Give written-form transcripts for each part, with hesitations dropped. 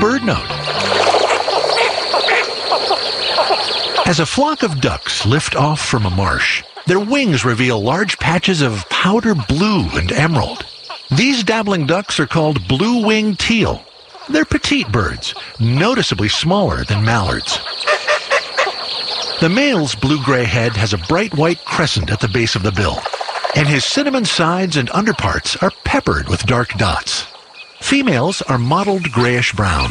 BirdNote. As a flock of ducks lift off from a marsh, their wings reveal large patches of powder blue and emerald. These dabbling ducks are called blue-winged teal. They're petite birds, noticeably smaller than mallards. The male's blue-gray head has a bright white crescent at the base of the bill, and his cinnamon sides and underparts are peppered with dark dots. Females are mottled grayish-brown.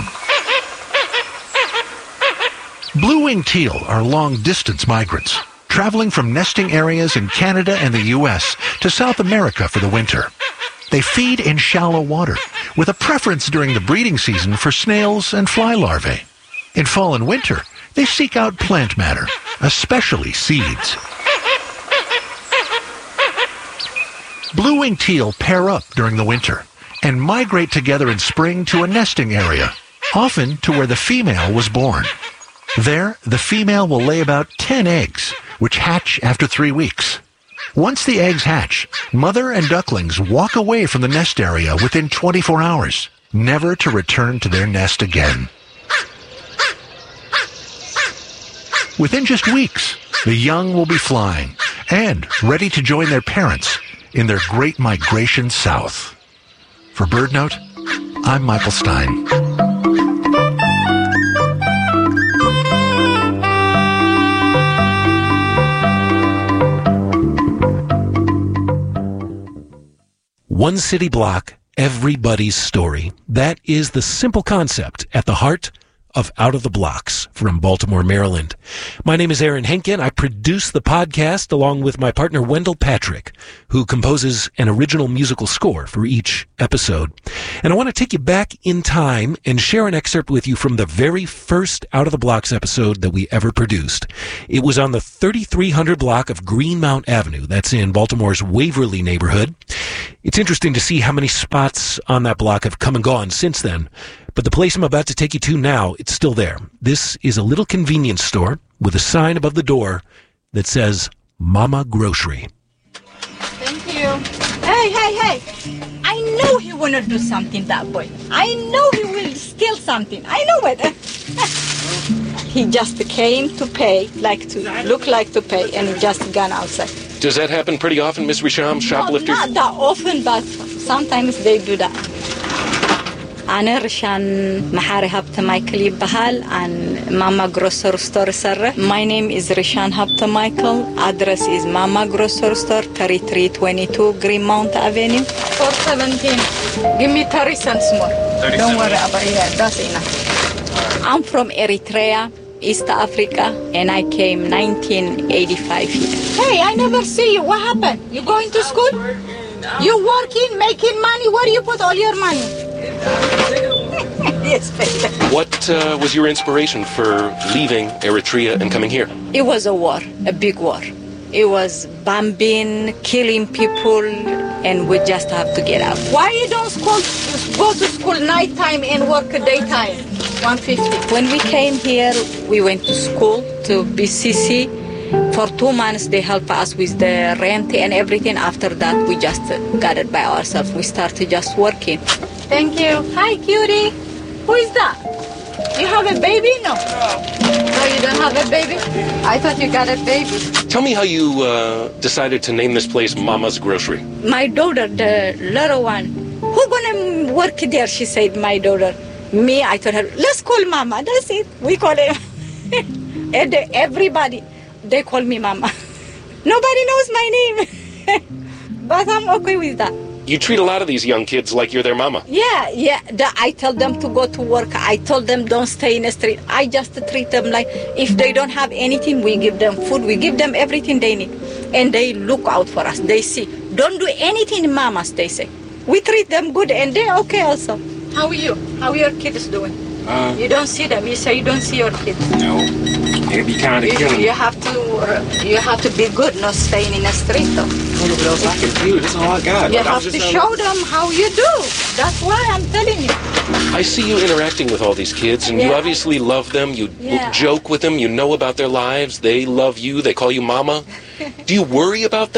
Blue-winged teal are long-distance migrants, traveling from nesting areas in Canada and the U.S. to South America for the winter. They feed in shallow water, with a preference during the breeding season for snails and fly larvae. In fall and winter, they seek out plant matter, especially seeds. Blue-winged teal pair up during the winter and migrate together in spring to a nesting area, often to where the female was born. There, the female will lay about 10 eggs, which hatch after 3 weeks. Once the eggs hatch, mother and ducklings walk away from the nest area within 24 hours, never to return to their nest again. Within just weeks, the young will be flying and ready to join their parents in their great migration south. For BirdNote, I'm Michael Stein. One city block, everybody's story. That is the simple concept at the heart of Out of the Blocks from Baltimore, Maryland. My name is Aaron Henkin. I produce the podcast along with my partner Wendell Patrick, who composes an original musical score for each episode. And I want to take you back in time and share an excerpt with you from the very first Out of the Blocks episode that we ever produced. It was on the 3300 block of Greenmount Avenue. That's in Baltimore's Waverly neighborhood. It's interesting to see how many spots on that block have come and gone since then. But the place I'm about to take you to now, it's still there. This is a little convenience store with a sign above the door that says Mama Grocery. Thank you. Hey. I know he want to do something, that boy. I know he will steal something. I know it. He just came to pay, look like to pay, and he just gone outside. Does that happen pretty often, Miss Risham, shoplifters? No, not that often, but sometimes they do that. أنا رشان محاري هبت مايكل يبهال عن Mama Grocery Store سرة. My name is Rishan Hapta Michael. Address is Mama Grocery Store, 3322 Greenmount Avenue. 417. Give me 30 cents more. 30 Don't worry about it. That's enough. I'm from Eritrea, East Africa, and I came 1985 here. Hey, I never see you. What happened? You going to school? You working, making money? Where do you put all your money? Yes, What was your inspiration for leaving Eritrea and coming here? It was a war, a big war. It was bombing, killing people, and we just have to get out. Why you don't go to school nighttime and work daytime? 150. When we came here, we went to school to BCC. For 2 months, they helped us with the rent and everything. After that, we just got it by ourselves. We started just working. Thank you. Hi, cutie. Who is that? You have a baby? No. No, you don't have a baby? I thought you got a baby. Tell me how you decided to name this place Mama's Grocery. My daughter, the little one, who gonna work there? She said, my daughter. Me, I told her, let's call Mama. That's it. We call her. And everybody, they call me Mama. Nobody knows my name. But I'm okay with that. You treat a lot of these young kids like you're their mama. Yeah. I tell them to go to work. I told them don't stay in the street. I just treat them like if they don't have anything, we give them food. We give them everything they need. And they look out for us. They see. Don't do anything, mamas, they say. We treat them good and they're okay also. How are you? How are your kids doing? You don't see them. You say you don't see your kids. No. It'd be kind of killing. You have to be good, not staying in the street though. I don't know what else I can do. That's all I got. You have to show them how you do. That's why I'm telling you. I see you interacting with all these kids, and you obviously love them. You joke with them. You know about their lives. They love you. They call you Mama. Do you worry about them?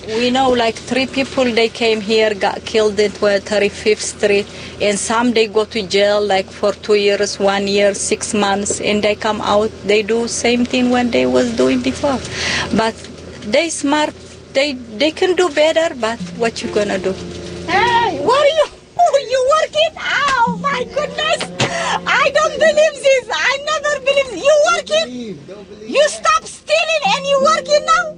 We know like 3 people, they came here, got killed at 35th Street, and some they go to jail like for 2 years, 1 year, 6 months, and they come out, they do same thing when they was doing before. But they smart, they can do better, but what you gonna do? Hey, what are you? Oh, you working? Oh my goodness! I don't believe this. I never believe you working. You stop stealing and you working now.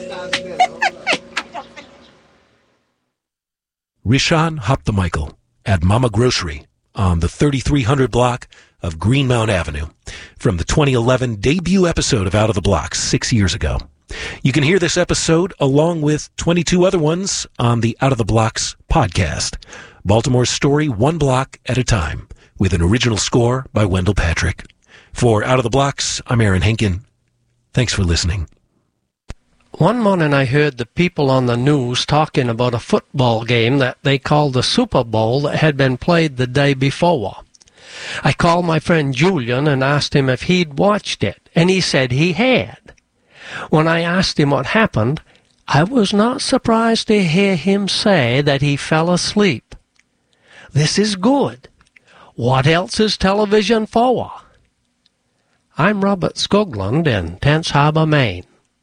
Rishan Hoptemichael at Mama Grocery on the 3300 block of Greenmount Avenue from the 2011 debut episode of Out of the Blocks 6 years ago. You can hear this episode along with 22 other ones on the Out of the Blocks podcast. Baltimore's story one block at a time with an original score by Wendell Patrick. For Out of the Blocks, I'm Aaron Henkin. Thanks for listening. One morning I heard the people on the news talking about a football game that they called the Super Bowl that had been played the day before. I called my friend Julian and asked him if he'd watched it, and he said he had. When I asked him what happened, I was not surprised to hear him say that he fell asleep. This is good. What else is television for? I'm Robert Skoglund in Tense Harbor, Maine.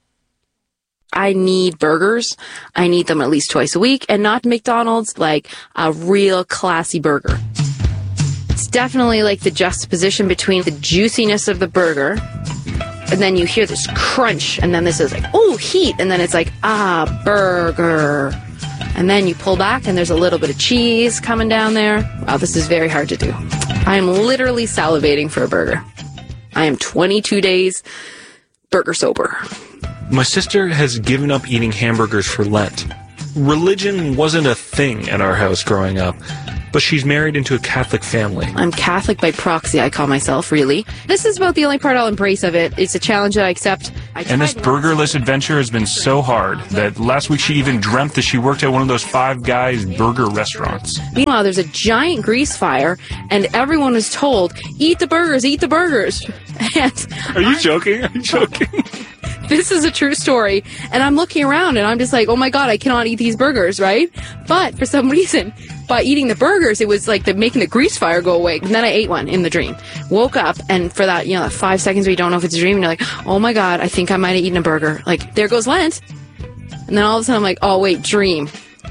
I need burgers. I need them at least twice a week, and not McDonald's, like a real classy burger. It's definitely like the juxtaposition between the juiciness of the burger, and then you hear this crunch, and then this is like, oh, heat, and then it's like, burger. And then you pull back, and there's a little bit of cheese coming down there. Wow, this is very hard to do. I am literally salivating for a burger. I am 22 days burger sober. My sister has given up eating hamburgers for Lent. Religion wasn't a thing at our house growing up, but she's married into a Catholic family. I'm Catholic by proxy, I call myself, really. This is about the only part I'll embrace of it. It's a challenge that I accept. And this burgerless adventure has been so hard that last week she even dreamt that she worked at one of those Five Guys burger restaurants. Meanwhile, there's a giant grease fire, and everyone was told, eat the burgers, eat the burgers. And Are you joking? Are you joking? This is a true story. And I'm looking around, and I'm just like, oh my God, I cannot eat these burgers, right? But for some reason, by eating the burgers, it was like making the grease fire go away. And then I ate one in the dream. Woke up, and for that, that 5 seconds where you don't know if it's a dream, and you're like, oh my God, I think I might have eaten a burger. Like, there goes Lent. And then all of a sudden I'm like, oh wait, dream.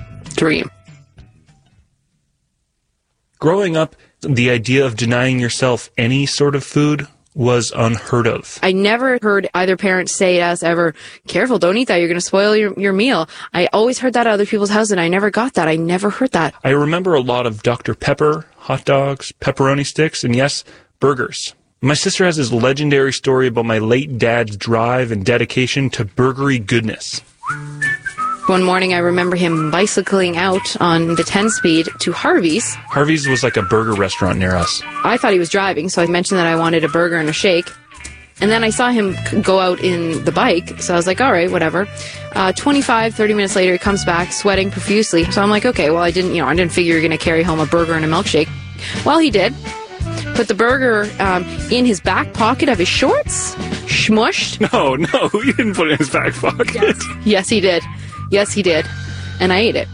Growing up, the idea of denying yourself any sort of food was unheard of. I never heard either parent say to us ever, careful, don't eat that, you're going to spoil your meal. I always heard that at other people's houses, and I never got that. I never heard that. I remember a lot of Dr. Pepper, hot dogs, pepperoni sticks, and yes, burgers. My sister has this legendary story about my late dad's drive and dedication to burgery goodness. One morning, I remember him bicycling out on the 10-speed to Harvey's. Harvey's was like a burger restaurant near us. I thought he was driving, so I mentioned that I wanted a burger and a shake. And then I saw him go out in the bike, so I was like, all right, whatever. 25, 30 minutes later, he comes back sweating profusely. So I'm like, okay, well, I didn't figure you were going to carry home a burger and a milkshake. Well, he did. Put the burger in his back pocket of his shorts, smushed. No, he didn't put it in his back pocket. Yes, he did. Yes, he did. And I ate it.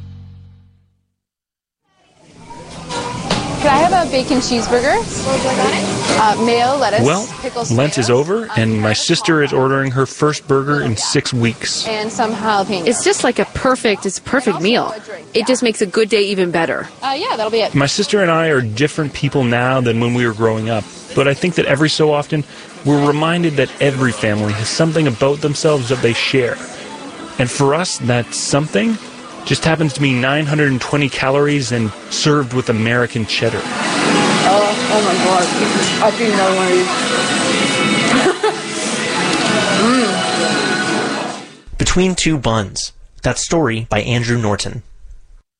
Could I have a bacon cheeseburger? Mayo, lettuce, well, pickles, Lent tomatoes, is over, and my sister is ordering her first burger in 6 weeks. and some jalapenos. It's just like a perfect meal. It just makes a good day even better. Yeah, that'll be it. My sister and I are different people now than when we were growing up, but I think that every so often we're reminded that every family has something about themselves that they share. And for us, that something just happens to be 920 calories and served with American cheddar. Oh my God. I'll do another one of these. Between Two Buns. That story by Andrew Norton.